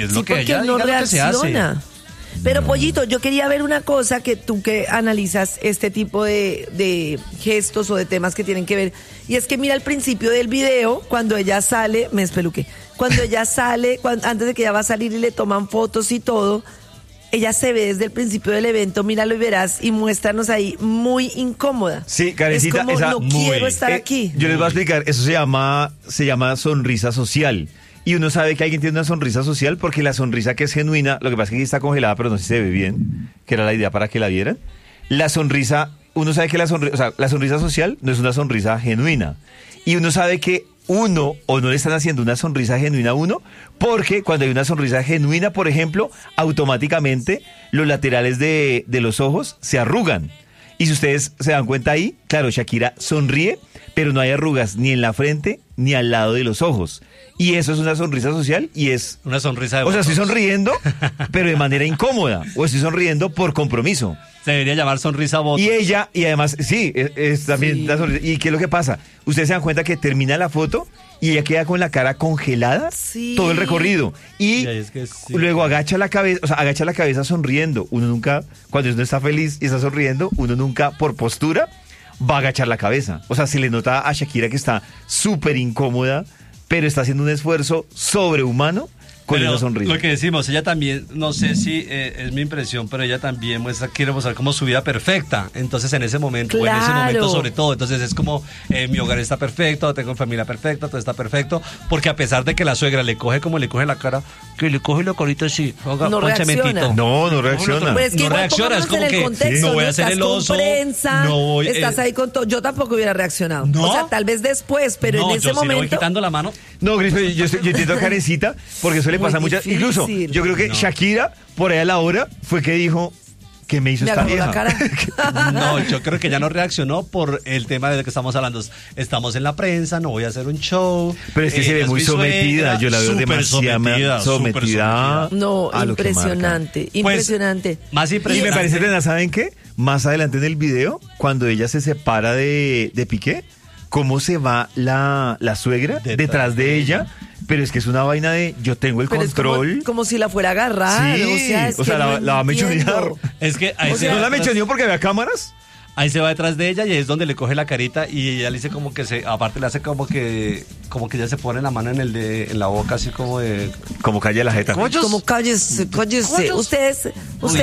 es Sí, lo que porque ella no diga, lo que se hace. reacciona. Pero Pollito, yo quería ver una cosa que tú que analizas este tipo de gestos o de temas que tienen que ver, y es que mira al principio del video, cuando ella sale, me espeluqué, cuando ella sale, antes de que ella va a salir y le toman fotos y todo, ella se ve desde el principio del evento, míralo y verás, y muéstranos ahí muy incómoda. Sí, Karencita, es como, esa no quiero estar aquí. Yo les voy a explicar, eso se llama sonrisa social. Y uno sabe que alguien tiene una sonrisa social porque la sonrisa que es genuina, lo que pasa es que aquí está congelada, pero no sé si se ve bien, que era la idea para que la vieran. La sonrisa, uno sabe que la sonrisa social no es una sonrisa genuina. Y uno sabe que uno o no le están haciendo una sonrisa genuina a uno, porque cuando hay una sonrisa genuina, por ejemplo, automáticamente los laterales de los ojos se arrugan. Y si ustedes se dan cuenta ahí, claro, Shakira sonríe, pero no hay arrugas ni en la frente ni al lado de los ojos. Y eso es una sonrisa social y es... Una sonrisa de O sea, botox. estoy sonriendo, pero de manera incómoda. O estoy sonriendo por compromiso. Se debería llamar sonrisa botox. Y ella, y además, sí, es también Sí. la sonrisa. ¿Y qué es lo que pasa? Ustedes se dan cuenta que termina la foto y ella queda con la cara congelada Sí. todo el recorrido. Y Ya, es que sí. luego agacha la cabeza sonriendo. Uno nunca, cuando uno está feliz y está sonriendo, uno nunca, por postura, va a agachar la cabeza. O sea, se le nota a Shakira que está súper incómoda, pero está haciendo un esfuerzo sobrehumano con Pero esa sonrisa. lo que decimos, ella también, no sé si es mi impresión, pero ella también quiere mostrar como su vida perfecta. Entonces en ese momento, o en ese Claro. momento sobre todo, entonces es como mi hogar está perfecto, tengo familia perfecta, todo está perfecto, porque a pesar de que la suegra le coge como le coge la cara, que le coge la carita así, No pónchame reacciona. mentito. No reacciona. Pues es que No igual reacciona, es pongámonos como en el que contexto, no voy a hacer estás el oso, con prensa, no voy, estás ahí con todo. Yo tampoco hubiera reaccionado. ¿No? O sea, tal vez después, pero no, en ese yo sí le voy momento. quitando la mano. No, Gris, pero yo entiendo a Karencita, porque eso le Muy pasa a muchas. difícil. Incluso, yo creo que No. Shakira, por ahí a la hora, fue que dijo, ¿qué me hizo Me esta agarró vieja? la cara. No, yo creo que ya no reaccionó por el tema de que estamos hablando. Estamos en la prensa, no voy a hacer un show. Pero es que se ve es muy mi sometida, suegra, yo la veo súper demasiado sometida. No, a lo que impresionante, Pues, impresionante. más Y impresionante. me parece tenaz, ¿saben qué? Más adelante en el video, cuando ella se separa de Piqué, cómo se va la suegra detrás de ella, pero es que es una vaina de yo tengo el Pero es control. como si la fuera a agarrar. Sí, es o sea, que la va a entiendo. mechonear. Es que ahí, O se sea, ¿No va la detrás- mechoneó porque había cámaras? ahí se va detrás de ella y es donde le coge la carita y ella le dice como que aparte le hace como que ella se pone la mano en la boca así como de... Como calle la jeta. Como cállese. Ustedes no,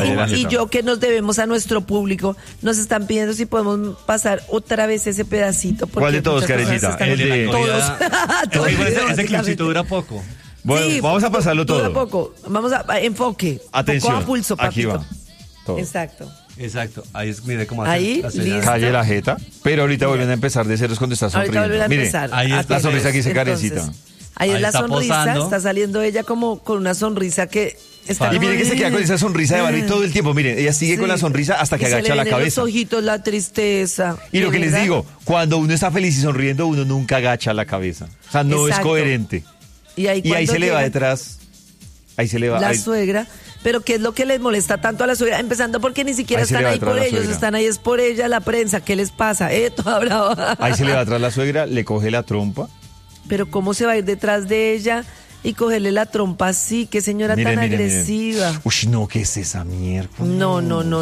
y yo que nos debemos a nuestro público, nos están pidiendo si podemos pasar otra vez ese pedacito. porque ¿Cuál de todos, muchas personas Karencita? están- El de- Todos. Todos. Ese clipcito dura poco. Bueno, Sí, vamos a pasarlo dura todo. poco. Vamos a enfoque. Atención, Poco a pulso, aquí papito. va. Todo. Exacto. Exacto, ahí es, mire cómo hace Ahí, la suegra. listo. Calle la jeta, pero ahorita vuelven a empezar de ceros cuando está sonriendo. Ahorita vuelven a Mire, empezar. ahí está Atentos. la sonrisa que dice Entonces, Karencita. Ahí es Ahí la está sonrisa, posando. está saliendo ella como con una sonrisa que está Y como- miren que se queda con esa sonrisa de Barbie todo el tiempo. Miren, ella sigue con la sonrisa hasta que Y se agacha le la ven en cabeza. los ojitos la tristeza. Y lo que les ¿verdad? digo, cuando uno está feliz y sonriendo, uno nunca agacha la cabeza. O sea, no es Exacto. coherente. Y ahí, Y ahí cuando se le va llega detrás. Ahí se le va. la ahí- suegra. Pero ¿qué es lo que les molesta tanto a la suegra? Empezando porque ni siquiera Ahí se están le va ahí detrás por la ellos, suegra. están ahí es por ella, la prensa. ¿Qué les pasa? Toda brava. Ahí se le va atrás la suegra, le coge la trompa. Pero ¿cómo se va a ir detrás de ella y cogerle la trompa así? Qué señora tan agresiva. Uy, no, ¿qué es esa mierda? No.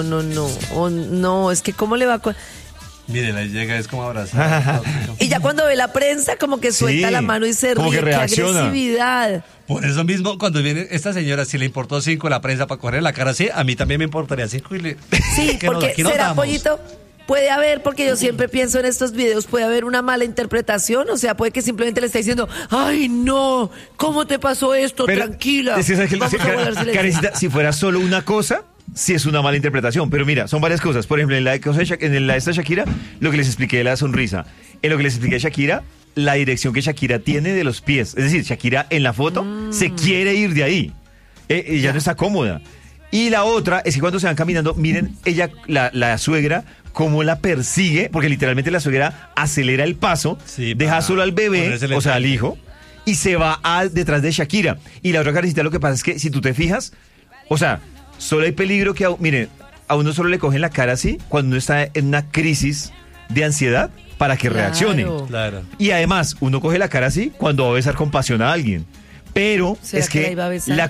No, es que ¿cómo le va a... Mire, ahí llega, es como abrazar. Y ya cuando ve la prensa, como que suelta Sí, la mano y se como ríe. que ¡Qué reacciona. agresividad! Por eso mismo, cuando viene esta señora, si le importó 5 la prensa para cogerle la cara así, a mí también me importaría 5 y le... Sí, que nos- porque aquí nos será, damos. Pollito, puede haber, porque yo siempre pienso en estos videos, puede haber una mala interpretación, o sea, puede que simplemente le esté diciendo, ¡ay, no! ¿Cómo te pasó esto? Pero, Tranquila. es que, ¿sabes qué? Vamos a guardar silencio. Karencita, si fuera solo una cosa, sí es una mala interpretación. Pero mira, son varias cosas. Por ejemplo, en la de esta Shakira, lo que les expliqué de la sonrisa. En lo que les expliqué de Shakira, la dirección que Shakira tiene de los pies. Es decir, Shakira en la foto se quiere ir de ahí. Ella no está cómoda. Y la otra es que cuando se van caminando, miren, ella, la suegra, cómo la persigue, porque literalmente la suegra acelera el paso, Sí, deja para solo al bebé, ponérsele o sea, al frente. hijo, y se va detrás de Shakira. Y la otra Karencita, lo que pasa es que si tú te fijas, o sea, solo hay peligro que, miren, a uno solo le cogen la cara así cuando uno está en una crisis de ansiedad para que Claro. reaccione. Claro. Y además, uno coge la cara así cuando va a besar con pasión a alguien. Pero ¿Será es que la que iba a besar? la